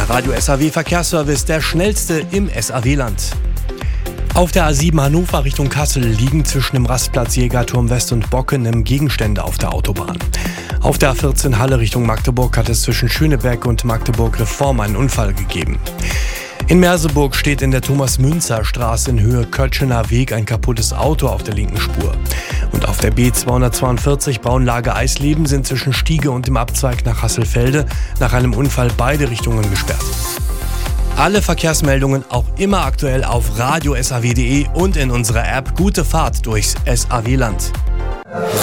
Der Radio SAW Verkehrsservice, der schnellste im SAW-Land. Auf der A7 Hannover Richtung Kassel liegen zwischen dem Rastplatz Jägerturm West und Bockenem Gegenstände auf der Autobahn. Auf der A14 Halle Richtung Magdeburg hat es zwischen Schöneberg und Magdeburg Reform einen Unfall gegeben. In Merseburg steht in der Thomas-Münzer-Straße in Höhe Kötschener Weg ein kaputtes Auto auf der linken Spur. Und auf der B242 Braunlage Eisleben sind zwischen Stiege und dem Abzweig nach Hasselfelde nach einem Unfall beide Richtungen gesperrt. Alle Verkehrsmeldungen auch immer aktuell auf radiosaw.de und in unserer App Gute Fahrt durchs SAW-Land.